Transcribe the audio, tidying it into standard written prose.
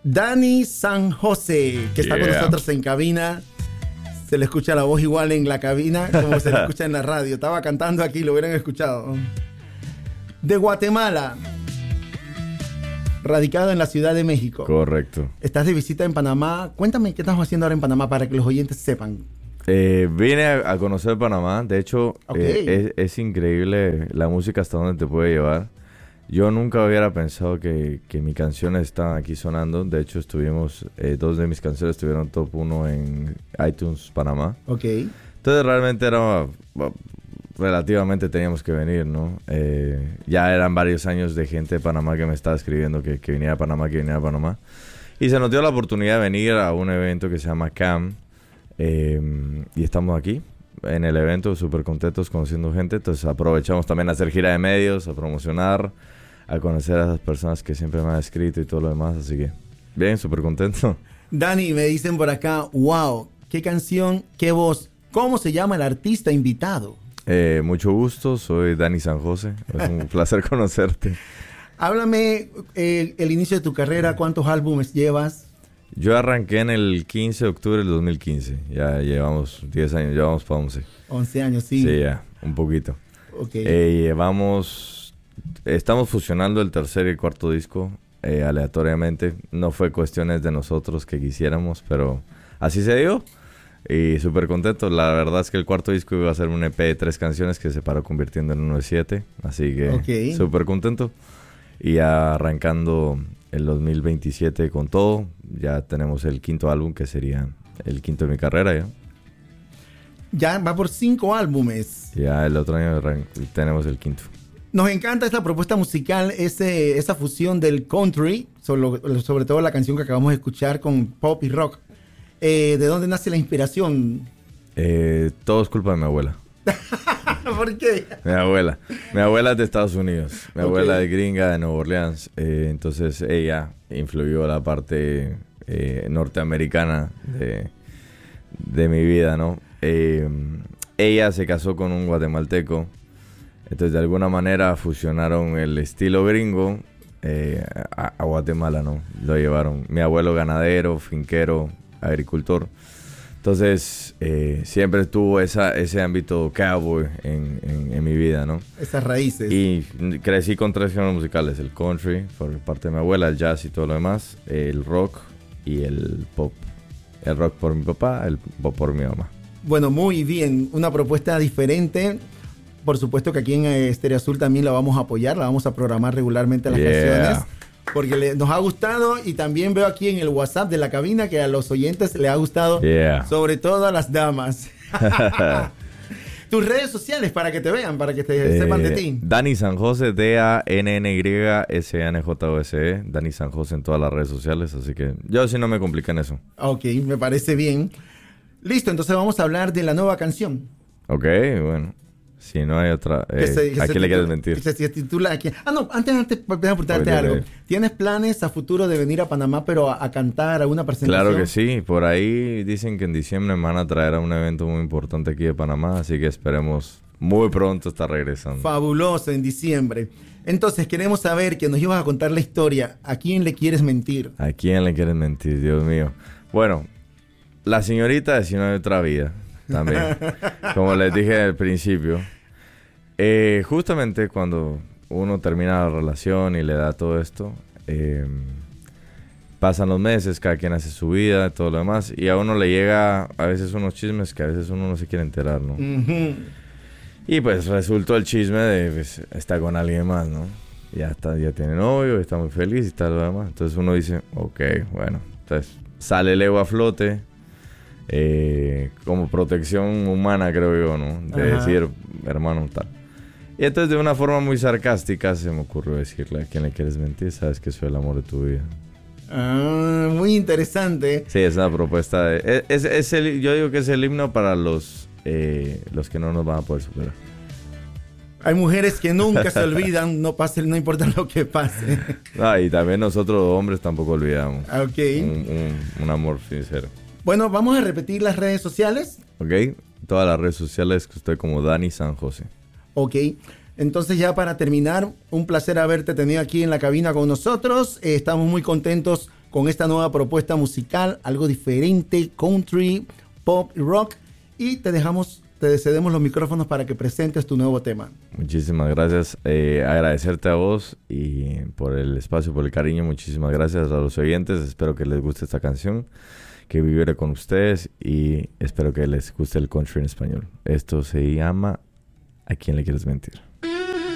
Dani San José, que está con nosotros en cabina. Se le escucha la voz igual en la cabina como se le escucha en la radio. Estaba cantando aquí, lo hubieran escuchado. De Guatemala, radicado en la Ciudad de México. Correcto. Estás de visita en Panamá. Cuéntame qué estás haciendo ahora en Panamá para que los oyentes sepan. Vine a conocer Panamá. De hecho, es increíble la música hasta dónde te puede llevar. Yo nunca hubiera pensado que mis canciones estaban aquí sonando. De hecho, dos de mis canciones estuvieron top 1 en iTunes Panamá. Ok. Entonces, realmente relativamente teníamos que venir, ¿no? Ya eran varios años de gente de Panamá que me estaba escribiendo que viniera a Panamá, Y se nos dio la oportunidad de venir a un evento que se llama CAM. Y estamos aquí en el evento, súper contentos, conociendo gente. Entonces aprovechamos también a hacer gira de medios, a promocionar, a conocer a esas personas que siempre me han escrito y todo lo demás. Así que bien, súper contento. Dani, me dicen por acá, wow, qué canción, qué voz. ¿Cómo se llama el artista invitado? Mucho gusto, soy Dani San José. Es un placer conocerte. Háblame el inicio de tu carrera, ¿cuántos álbumes llevas? Yo arranqué en el 15 de octubre del 2015. Ya llevamos 10 años, ya vamos para 11. 11 años, sí. Sí, ya, un poquito. Okay. Estamos fusionando el tercer y el cuarto disco aleatoriamente. No fue cuestiones de nosotros que quisiéramos, pero así se dio. Y súper contento. La verdad es que el cuarto disco iba a ser un EP de 3 canciones que se paró convirtiendo en uno de 7. Así que súper contento. Y arrancando el 2027 con todo, ya tenemos el 5º álbum, que sería el 5º de mi carrera ya. Ya va por 5 álbumes. Ya el otro año tenemos el 5º. Nos encanta esta propuesta musical, esa fusión del country, sobre todo la canción que acabamos de escuchar con pop y rock. ¿De dónde nace la inspiración? Todo es culpa de mi abuela. ¿Por qué? Mi abuela es de Estados Unidos. Mi abuela es gringa de Nueva Orleans. Entonces ella influyó la parte norteamericana de mi vida, ¿no? Ella se casó con un guatemalteco. Entonces de alguna manera fusionaron el estilo gringo a Guatemala, ¿no? Lo llevaron. Mi abuelo ganadero, finquero, agricultor. Entonces, siempre tuvo ese ámbito cowboy en mi vida, ¿no? Esas raíces. Y crecí con 3 géneros musicales: el country, por parte de mi abuela, el jazz y todo lo demás, el rock y el pop. El rock por mi papá, el pop por mi mamá. Bueno, muy bien. Una propuesta diferente. Por supuesto que aquí en Estéreo Azul también la vamos a apoyar, la vamos a programar regularmente las canciones. Porque nos ha gustado, y también veo aquí en el WhatsApp de la cabina que a los oyentes les ha gustado, sobre todo a las damas. Tus redes sociales para que te vean, para que te sepan de ti. Dani San José, DANNYSANJOSE, Dani San José en todas las redes sociales, así que yo sí no me complico en eso. Ok, me parece bien. Listo, entonces vamos a hablar de la nueva canción. Ok, bueno. Si no hay otra, ¿a quién le quieres mentir? Se titula aquí. Antes voy a preguntarte algo. ¿Tienes planes a futuro de venir a Panamá, pero a cantar, a una presentación? Claro que sí. Por ahí dicen que en diciembre me van a traer a un evento muy importante aquí de Panamá, así que esperemos muy pronto estar regresando. Fabuloso, en diciembre. Entonces, queremos saber, que nos ibas a contar la historia. ¿A quién le quieres mentir? ¿A quién le quieres mentir? Dios mío. Bueno, la señorita de Si No Hay Otra Vida. También, como les dije al principio, justamente cuando uno termina la relación y le da todo esto, pasan los meses, cada quien hace su vida, todo lo demás, y a uno le llega a veces unos chismes que a veces uno no se quiere enterar, ¿no? Uh-huh. Y pues resultó el chisme de pues, está con alguien más, ¿no? Ya tiene novio, está muy feliz y tal, lo demás. Entonces uno dice, ok, bueno, entonces sale el ego a flote. Como protección humana, creo yo, ¿no? De decir, hermano, tal. Y entonces, de una forma muy sarcástica, se me ocurrió decirle: ¿a quién le quieres mentir? Sabes que soy el amor de tu vida. Muy interesante. Sí, es una propuesta. Yo digo que es el himno para los que no nos van a poder superar. Hay mujeres que nunca se olvidan, no importa lo que pase. Y también nosotros, hombres, tampoco olvidamos. Ok. Un amor sincero. Bueno, vamos a repetir las redes sociales. Ok, todas las redes sociales que estoy como Dani San José. Ok, entonces ya para terminar, un placer haberte tenido aquí en la cabina con nosotros. Estamos muy contentos con esta nueva propuesta musical, algo diferente, country, pop y rock. Y te cedemos los micrófonos para que presentes tu nuevo tema. Muchísimas gracias. Agradecerte a vos y por el espacio, por el cariño. Muchísimas gracias a los oyentes. Espero que les guste esta canción, que viviré con ustedes, y espero que les guste el country en español. Esto se llama ¿A quién le quieres mentir?